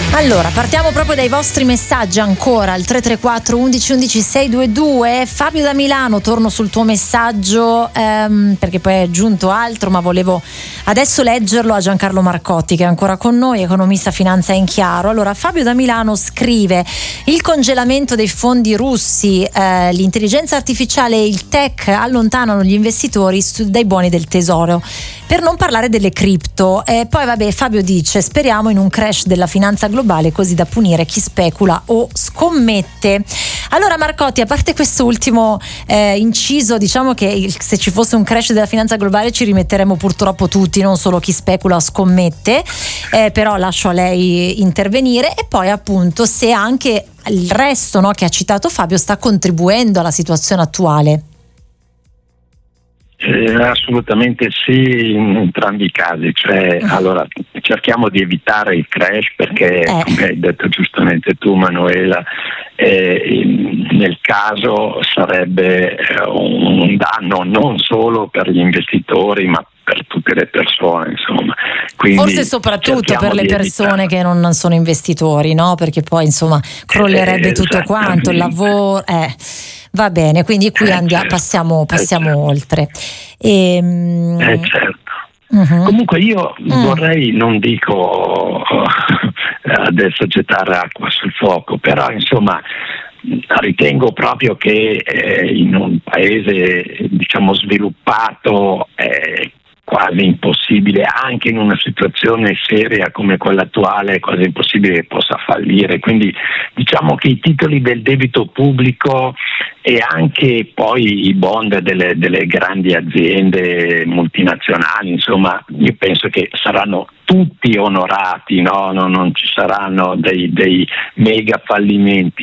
Allora, partiamo proprio dai vostri messaggi ancora al 334 11 11 622. Fabio da Milano, torno sul tuo messaggio perché poi è aggiunto altro, ma volevo adesso leggerlo a Giancarlo Marcotti, che è ancora con noi, economista finanza in chiaro. Allora, Fabio da Milano scrive: il congelamento dei fondi russi, l'intelligenza artificiale e il tech allontanano gli investitori dai buoni del tesoro, per non parlare delle cripto. Poi vabbè, Fabio dice: speriamo in un crash della finanza globale così da punire chi specula o scommette. Allora Marcotti, a parte questo ultimo inciso, diciamo che se ci fosse un crash della finanza globale ci rimetteremo purtroppo tutti, non solo chi specula o scommette, però lascio a lei intervenire. E poi appunto se anche il resto, no, che ha citato Fabio, sta contribuendo alla situazione attuale. Assolutamente sì, in entrambi i casi, cioè allora cerchiamo di evitare il crash perché come hai detto giustamente tu, Manuela, nel caso sarebbe un danno non solo per gli investitori ma per tutte le persone, insomma. Quindi forse soprattutto per le persone che non sono investitori, no? Perché poi insomma crollerebbe tutto quanto, il lavoro. Va bene, quindi qui passiamo oltre. Certo. Uh-huh. Comunque io vorrei, non dico adesso gettare acqua sul fuoco, però insomma ritengo proprio che in un paese diciamo sviluppato è quasi impossibile, anche in una situazione seria come quella attuale, è quasi impossibile che possa fallire. Quindi diciamo che i titoli del debito pubblico e anche poi i bond delle grandi aziende multinazionali, insomma, io penso che saranno tutti onorati, no? Non ci saranno dei mega fallimenti.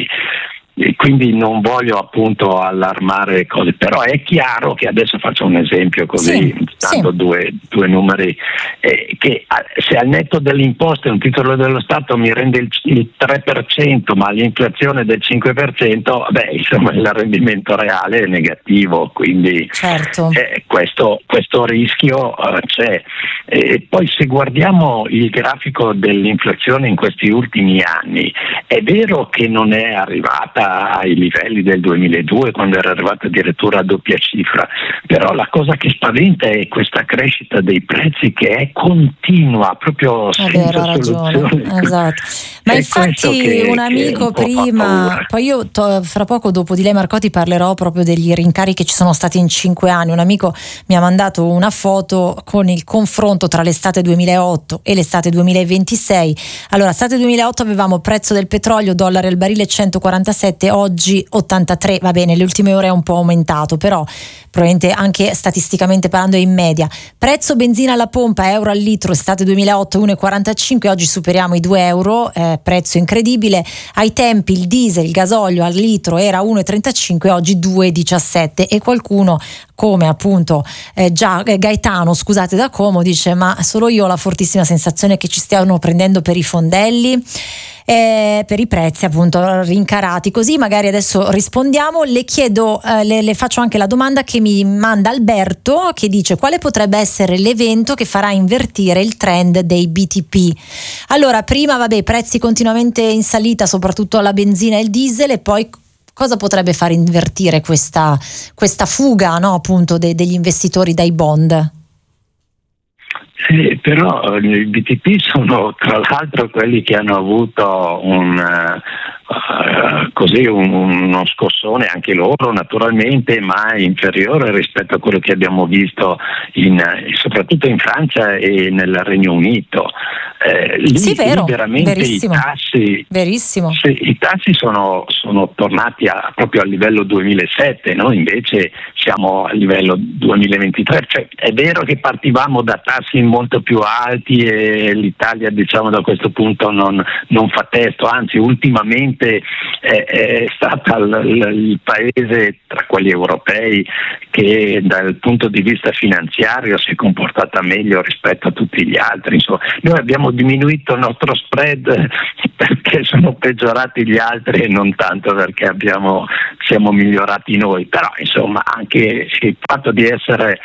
E quindi non voglio appunto allarmare cose, però è chiaro che adesso faccio un esempio così, tanto due numeri, che se al netto delle imposte un titolo dello Stato mi rende il 3% ma l'inflazione del 5%, beh insomma il rendimento reale è negativo, quindi certo. Questo rischio c'è. E poi se guardiamo il grafico dell'inflazione in questi ultimi anni, è vero che non è arrivata ai livelli del 2002 quando era arrivata addirittura a doppia cifra, però la cosa che spaventa è questa crescita dei prezzi che è continua, proprio senza soluzione. Esatto. Ma infatti un amico prima, poi io fra poco dopo di lei Marcotti parlerò proprio degli rincari che ci sono stati in 5 anni. Un amico mi ha mandato una foto con il confronto tra l'estate 2008 e l'estate 2026. Allora, estate 2008 avevamo prezzo del petrolio, dollaro al barile 147, oggi 83, va bene, le ultime ore è un po' aumentato, però probabilmente anche statisticamente parlando è in media. Prezzo benzina alla pompa, euro al litro, estate 2008 1,45, oggi superiamo i 2 euro, prezzo incredibile. Ai tempi il diesel, il gasolio al litro era 1,35, oggi 2,17, e qualcuno come appunto Gaetano, scusate, da Como, dice: ma solo io ho la fortissima sensazione che ci stiano prendendo per i fondelli, per i prezzi appunto rincarati. Così magari adesso rispondiamo. Le chiedo, le faccio anche la domanda che mi manda Alberto, che dice: quale potrebbe essere l'evento che farà invertire il trend dei BTP? Allora, prima prezzi continuamente in salita, soprattutto la benzina e il diesel, e poi cosa potrebbe far invertire questa fuga, no, appunto degli investitori dai bond? Però i BTP sono tra l'altro quelli che hanno avuto uno scossone anche loro naturalmente, ma inferiore rispetto a quello che abbiamo visto soprattutto in Francia e nel Regno Unito. Lì veramente verissimo, i tassi, verissimo. I tassi sono tornati proprio al livello 2007, noi invece siamo a livello 2023, cioè è vero che partivamo da tassi molto più alti e l'Italia diciamo da questo punto non fa testo, anzi ultimamente è stata il paese tra quelli europei che dal punto di vista finanziario si è comportata meglio rispetto a tutti gli altri. Insomma, noi abbiamo diminuito il nostro spread perché sono peggiorati gli altri e non tanto perché siamo migliorati noi, però insomma anche il fatto di essere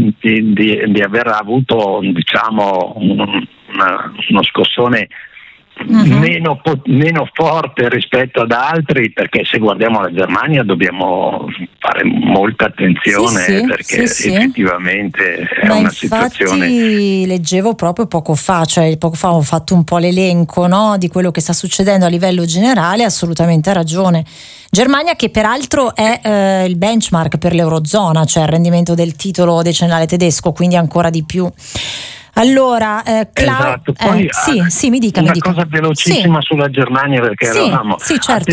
di aver avuto diciamo uno scossone meno forte rispetto ad altri, perché se guardiamo la Germania dobbiamo fare molta attenzione, perché effettivamente è una situazione. Leggevo proprio poco fa ho fatto un po' l'elenco, no, di quello che sta succedendo a livello generale, assolutamente ragione. Germania, che peraltro è il benchmark per l'Eurozona, cioè il rendimento del titolo decennale tedesco, quindi ancora di più. Allora, esatto. Poi mi dica. Cosa velocissima sulla Germania, perché eravamo. Certo.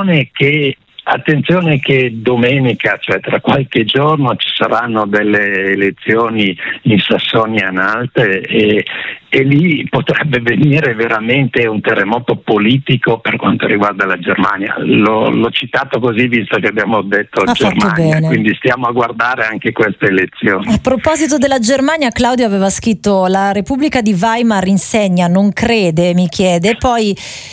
Attenzione che domenica, cioè tra qualche giorno, ci saranno delle elezioni in Sassonia-Anhalt e lì potrebbe venire veramente un terremoto politico per quanto riguarda la Germania. L'ho citato così visto che abbiamo detto Germania, quindi stiamo a guardare anche queste elezioni. A proposito della Germania, Claudio aveva scritto: la Repubblica di Weimar insegna, non crede, mi chiede. Poi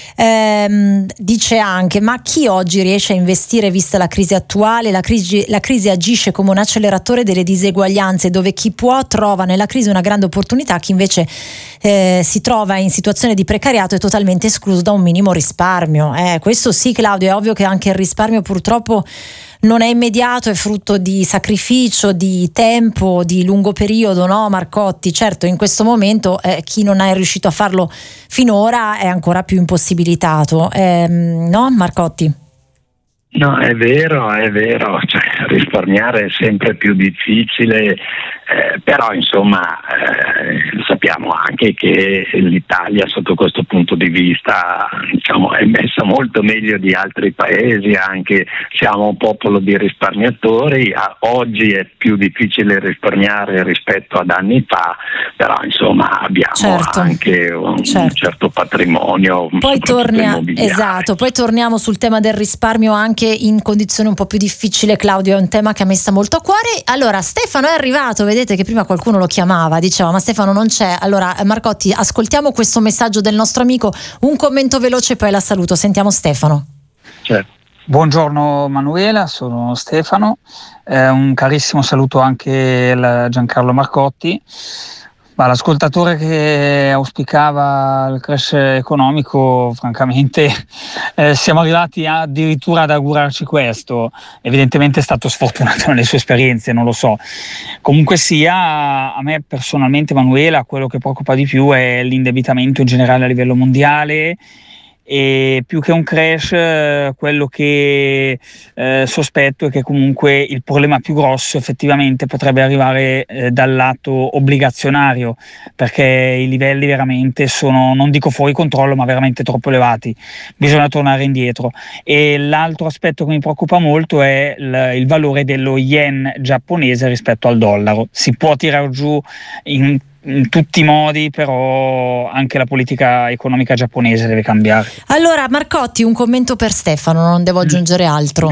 dice anche: ma chi oggi riesce a investire vista la crisi attuale? La crisi agisce come un acceleratore delle diseguaglianze, dove chi può trova nella crisi una grande opportunità, chi invece si trova in situazione di precariato è totalmente escluso da un minimo risparmio. Questo sì, Claudio, è ovvio che anche il risparmio purtroppo non è immediato, è frutto di sacrificio, di tempo, di lungo periodo, no Marcotti? Certo, in questo momento chi non è riuscito a farlo finora è ancora più impossibilitato, no Marcotti? No, è vero, cioè, risparmiare è sempre più difficile, però insomma sappiamo anche che l'Italia sotto questo punto di vista, diciamo, è messa molto meglio di altri paesi, anche siamo un popolo di risparmiatori. Oggi è più difficile risparmiare rispetto ad anni fa, però insomma abbiamo anche un certo patrimonio. Poi poi torniamo sul tema del risparmio anche in condizioni un po' più difficili. Claudio, è un tema che a me sta molto a cuore. Allora, Stefano è arrivato, vedete che prima qualcuno lo chiamava, diceva ma Stefano non c'è. Allora Marcotti, ascoltiamo questo messaggio del nostro amico, un commento veloce e poi la saluto. Sentiamo Stefano. Certo. Buongiorno Manuela, sono Stefano, un carissimo saluto anche a Giancarlo Marcotti. L'ascoltatore che auspicava il crash economico, francamente siamo arrivati addirittura ad augurarci questo. Evidentemente è stato sfortunato nelle sue esperienze, non lo so. Comunque sia, a me personalmente, Manuela, quello che preoccupa di più è l'indebitamento in generale a livello mondiale, e più che un crash quello che sospetto è che comunque il problema più grosso effettivamente potrebbe arrivare dal lato obbligazionario, perché i livelli veramente sono, non dico fuori controllo, ma veramente troppo elevati, bisogna tornare indietro. E l'altro aspetto che mi preoccupa molto è il valore dello yen giapponese rispetto al dollaro. Si può tirare giù in tutti i modi, però anche la politica economica giapponese deve cambiare. Allora Marcotti, un commento per Stefano, non devo aggiungere altro.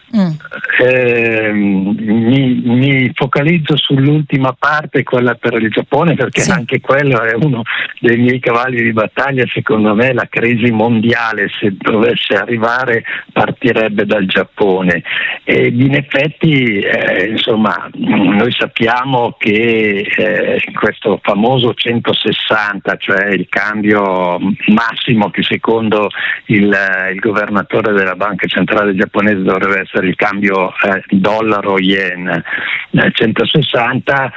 Mi focalizzo sull'ultima parte, quella per il Giappone, perché anche quello è uno dei miei cavalli di battaglia. Secondo me la crisi mondiale, se dovesse arrivare, partirebbe dal Giappone, e in effetti insomma noi sappiamo che questo famoso 160, cioè il cambio massimo che secondo il governatore della banca centrale giapponese dovrebbe essere il cambio dollaro-yen, 160,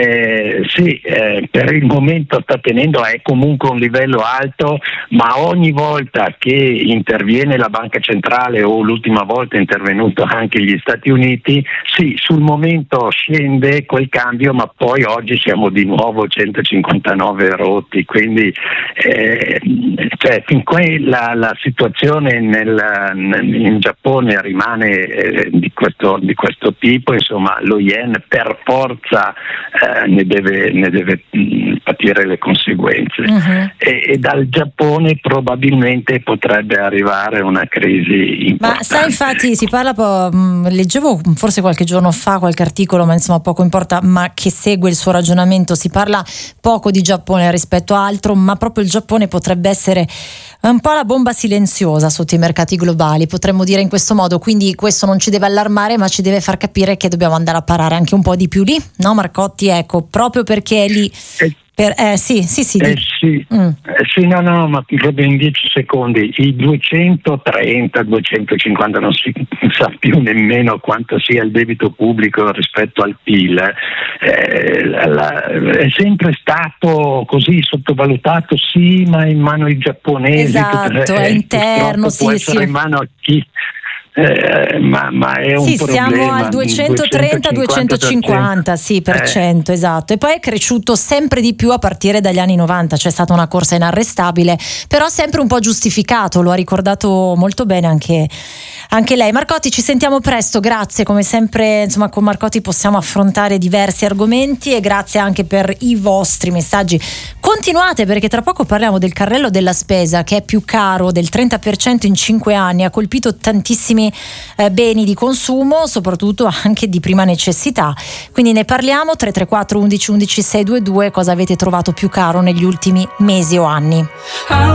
per il momento sta tenendo, è comunque un livello alto, ma ogni volta che interviene la banca centrale, o l'ultima volta è intervenuto anche gli Stati Uniti, sul momento scende quel cambio, ma poi oggi siamo di nuovo 159 rotti, quindi cioè finché la situazione in Giappone rimane di questo tipo, insomma lo yen per forza ne deve patire le conseguenze, e dal Giappone probabilmente potrebbe arrivare una crisi importante. Ma sai, infatti si parla leggevo forse qualche giorno fa qualche articolo, ma insomma poco importa, ma che segue il suo ragionamento, si parla poco di Giappone rispetto a altro, ma proprio il Giappone potrebbe essere un po' la bomba silenziosa sotto i mercati globali, potremmo dire in questo modo. Quindi questo non ci deve allarmare, ma ci deve far capire che dobbiamo andare a parare anche un po' di più lì, no Marcotti? Ecco, proprio perché è lì, Sì, no, ma proprio in 10 secondi, i 230, 250, non si sa più nemmeno quanto sia il debito pubblico rispetto al PIL, è sempre stato così sottovalutato, sì, ma in mano ai giapponesi. Esatto, è interno, può essere in mano a chi... ma è un problema. Siamo al 230-250 per cento, esatto, e poi è cresciuto sempre di più a partire dagli anni 90, c'è stata una corsa inarrestabile, però sempre un po' giustificato, lo ha ricordato molto bene anche lei. Marcotti, ci sentiamo presto, grazie, come sempre, insomma, con Marcotti possiamo affrontare diversi argomenti, e grazie anche per i vostri messaggi. Continuate, perché tra poco parliamo del carrello della spesa, che è più caro del 30% in 5 anni, ha colpito tantissimi beni di consumo, soprattutto anche di prima necessità, quindi ne parliamo. 334 11 11 622, cosa avete trovato più caro negli ultimi mesi o anni?